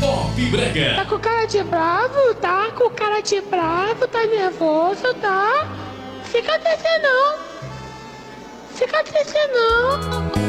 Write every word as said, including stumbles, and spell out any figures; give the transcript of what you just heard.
Pop Brega. Tá com cara de bravo, tá? Com cara de bravo, tá nervoso, tá? Fica triste não. Fica triste não.